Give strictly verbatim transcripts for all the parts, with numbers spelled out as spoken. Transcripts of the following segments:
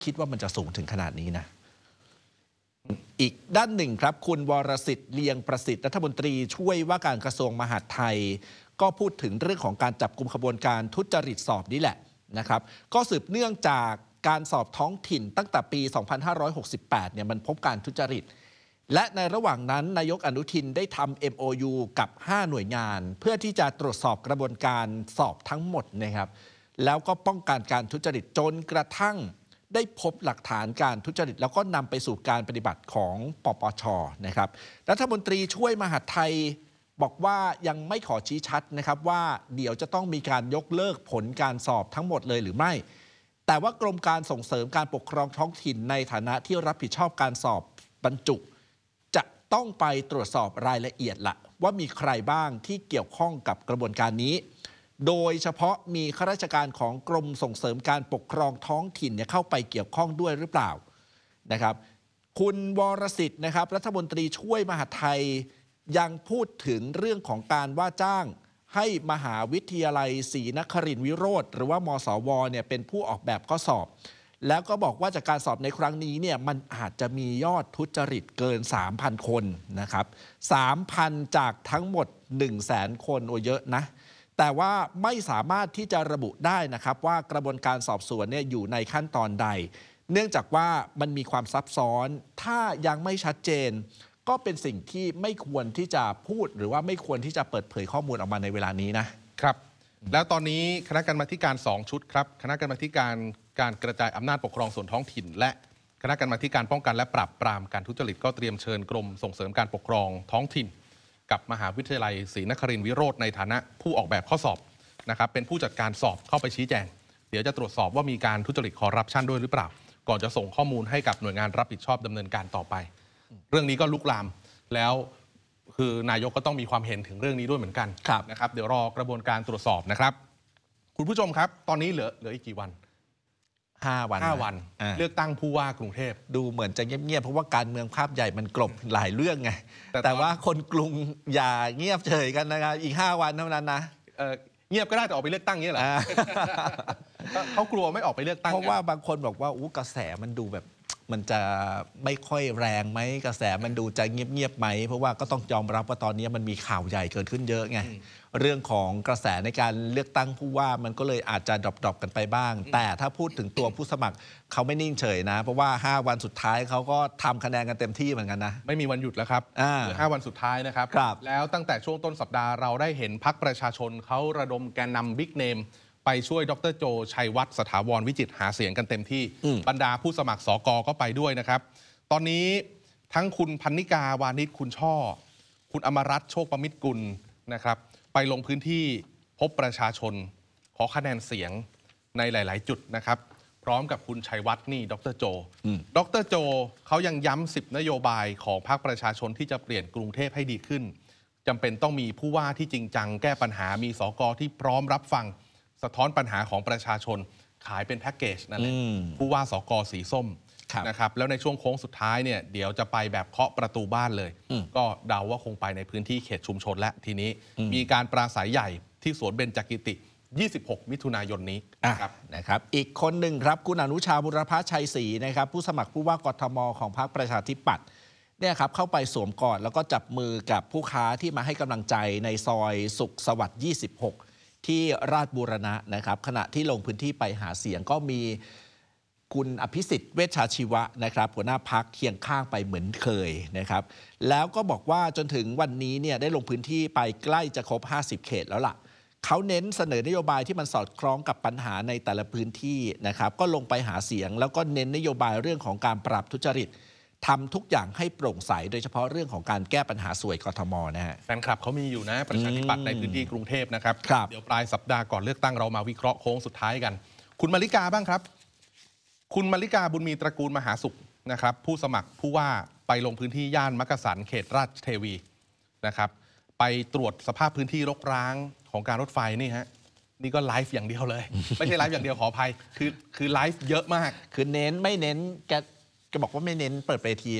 คิดว่ามันจะสูงถึงขนาดนี้นะอีกด้านหนึ่งครับคุณวรสิทธิ์เลียงประสิทธิ์รัฐมนตรีช่วยว่าการกระทรวงมหาดไทยก็พูดถึงเรื่องของการจับกุมขบวนการทุจริตสอบนี่แหละนะครับก็สืบเนื่องจากการสอบท้องถิ่นตั้งแต่ปี สองพันห้าร้อยหกสิบแปด เนี่ยมันพบการทุจริตและในระหว่างนั้นนายกอนุทินได้ทำ เอ็ม โอ ยู กับ ห้า หน่วยงานเพื่อที่จะตรวจสอบกระบวนการสอบทั้งหมดนะครับแล้วก็ป้องกันการทุจริตจนกระทั่งได้พบหลักฐานการทุจริตแล้วก็นำไปสู่การปฏิบัติของปปช.นะครับรัฐมนตรีช่วยมหาดไทยบอกว่ายังไม่ขอชี้ชัดนะครับว่าเดี๋ยวจะต้องมีการยกเลิกผลการสอบทั้งหมดเลยหรือไม่แต่ว่ากรมการส่งเสริมการปกครองท้องถิ่นในฐานะที่รับผิดชอบการสอบบรรจุจะต้องไปตรวจสอบรายละเอียดละว่ามีใครบ้างที่เกี่ยวข้องกับกระบวนการนี้โดยเฉพาะมีข้าราชการของกรมส่งเสริมการปกครองท้องถิ่นเนี่ยเข้าไปเกี่ยวข้องด้วยหรือเปล่านะครับคุณวรสิทธิ์นะครับรัฐมนตรีช่วยมหาดไทยยังพูดถึงเรื่องของการว่าจ้างให้มหาวิทยาลัยศรีนครินทร์วิโรธหรือว่ามสวเนี่ยเป็นผู้ออกแบบข้อสอบแล้วก็บอกว่าจากการสอบในครั้งนี้เนี่ยมันอาจจะมียอดทุจริตเกิน สามพัน คนนะครับ สามพัน จากทั้งหมด หนึ่งแสน คนโอ้เยอะนะแต่ว่าไม่สามารถที่จะระบุได้นะครับว่ากระบวนการสอบสวนเนี่ยอยู่ในขั้นตอนใดเนื่องจากว่ามันมีความซับซ้อนถ้ายังไม่ชัดเจนก็เป็นสิ่งที่ไม่ควรที่จะพูดหรือว่าไม่ควรที่จะเปิดเผยข้อมูลออกมาในเวลานี้นะครับแล้วตอนนี้คณะกรรมาการสองชุดครับคณะกรรมาการการกระจายอำนาจปกครองส่วนท้องถิ่นและคณะกรรมาการป้องกันและปราบปรามการทุจริตก็เตรียมเชิญกรมส่งเสริมการปกครองท้องถิ่นกับมหาวิทยาลัยศรีนครินทร์วิโรธในฐานะผู้ออกแบบข้อสอบนะครับเป็นผู้จัดการสอบเข้าไปชี้แจงเดี๋ยวจะตรวจสอบว่ามีการทุจริตคอร์รัปชันด้วยหรือเปล่าก่อนจะส่งข้อมูลให้กับหน่วยงานรับผิดชอบดำเนินการต่อไปเรื่องนี้ก็ลุกลามแล้วคือนายกก็ต้องมีความเห็นถึงเรื่องนี้ด้วยเหมือนกันนะครับเดี๋ยวรอกระบวนการตรวจสอบนะครับคุณผู้ชมครับตอนนี้เหลือเหลืออีกกี่วันห้าวันห้าวันเลือกตั้งผู้ว่ากรุงเทพดูเหมือนจะเงียบๆเพราะว่าการเมืองภาพใหญ่มันกลบหลายเรื่องไง แต่, แต่ว่าคนกรุงอย่าเงียบเฉยกันนะครับอีกห้าวันเท่านั้นนะเงียบก็ได้แต่ออกไปเลือกตั้งเงี้ยเหรอ เขากลัวไม่ออกไปเลือกตั้งเพราะว่าบางคนบอกว่าอู้กระแสมันดูแบบมันจะไม่ค่อยแรงไหมกระแสมันดูจะเงียบๆไหมเพราะว่าก็ต้องยอมรับว่าตอนนี้มันมีข่าวใหญ่เกิดขึ้นเยอะไงเรื่องของกระแสในการเลือกตั้งผู้ว่ามันก็เลยอาจจะดรอปๆกันไปบ้างแต่ถ้าพูดถึงตัวผู้สมัครเขาไม่นิ่งเฉยนะเพราะว่าห้าวันสุดท้ายเขาก็ทำคะแนนกันเต็มที่เหมือนกันนะไม่มีวันหยุดแล้วครับห้าวันสุดท้ายนะครับแล้วตั้งแต่ช่วงต้นสัปดาห์เราได้เห็นพรรคประชาชนเขาระดมแกนนำบิ๊กเนมไปช่วยดร.โจชัยวัฒน์สถาวรวิจิตรหาเสียงกันเต็มที่บรรดาผู้สมัครสกก็ไปด้วยนะครับตอนนี้ทั้งคุณพันนิกาวานิชคุณช่อคุณอมรัตน์โชคประมิตรกุลนะครับไปลงพื้นที่พบประชาชนขอคะแนนเสียงในหลายๆจุดนะครับพร้อมกับคุณชัยวัฒน์นี่ดร.โจดร.โจเขายังย้ำสิบนโยบายของพรรคประชาชนที่จะเปลี่ยนกรุงเทพให้ดีขึ้นจำเป็นต้องมีผู้ว่าที่จริงจังแก้ปัญหามีสกที่พร้อมรับฟังสะท้อนปัญหาของประชาชนขายเป็นแพ็กเกจนั่นแหละผู้ว่าสกสีส้มนะครับแล้วในช่วงโค้งสุดท้ายเนี่ยเดี๋ยวจะไปแบบเคาะประตูบ้านเลยก็เดาว่าคงไปในพื้นที่เขตชุมชนและทีนี้มีการปราศัยใหญ่ที่สวนเบญจกิติยี่สิบหกมิถุนายนนี้นะครับนะครับอีกคนหนึ่งครับคุณอนุชาบุรพชัยศรีนะครับผู้สมัครผู้ว่ากทมของพรรคประชาธิปัตย์เนี่ยครับเข้าไปสวมกอดแล้วก็จับมือกับผู้ค้าที่มาให้กำลังใจในซอยสุขสวัสดิ์ยี่สิบหกที่ราชบูรณะนะครับขณะที่ลงพื้นที่ไปหาเสียงก็มีคุณอภิสิทธิ์เวชชาชีวะนะครับหัวหน้าพรรคเคียงข้างไปเหมือนเคยนะครับแล้วก็บอกว่าจนถึงวันนี้เนี่ยได้ลงพื้นที่ไปใกล้จะครบห้าสิบเขตแล้วล่ะเขาเน้นเสนอนโยบายที่มันสอดคล้องกับปัญหาในแต่ละพื้นที่นะครับก็ลงไปหาเสียงแล้วก็เน้นนโยบายเรื่องของการปราบทุจริตทำทุกอย่างให้โปร่งใสโดยเฉพาะเรื่องของการแก้ปัญหาสวยกทมนะฮะแฟนคลับเขามีอยู่นะประชาธิปัตย์ในพื้นที่กรุงเทพนะครับเดี๋ยวปลายสัปดาห์ก่อนเลือกตั้งเรามาวิเคราะห์โค้งสุดท้ายกันคุณมาริกาบ้างครับคุณมาริกาบุญมีตระกูลมหาสุขนะครับผู้สมัครผู้ว่าไปลงพื้นที่ย่านมักกะสันเขตราชเทวีนะครับไปตรวจสภาพพื้นที่รกร้างของการรถไฟนี่ฮะนี่ก็ไลฟ์อย่างเดียวเลย ไม่ใช่ไลฟ์อย่างเดียวขออภัยคือคือไลฟ์เยอะมากคือเน้นไม่เน้นแกจะบอกว่าไม่เน้นเปิดเวทีไหม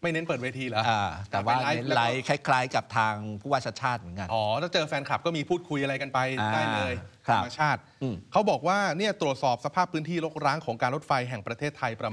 ไม่เน้นเปิดเวทีเหรออ่าแต่ว่าไปไลฟ์เน้นแล้วก็ไลฟ์คล้ายๆ กับทางผู้ว่าชาติชาติเหมือนกันอ๋อถ้าเจอแฟนคลับก็มีพูดคุยอะไรกันไปอ่าได้เลยครัธรบรมชาติอืมเขาบอกว่าเนี่ยตรวจสอบสภาพพื้นที่รกร้างของการรถไฟแห่งประเทศไทยประ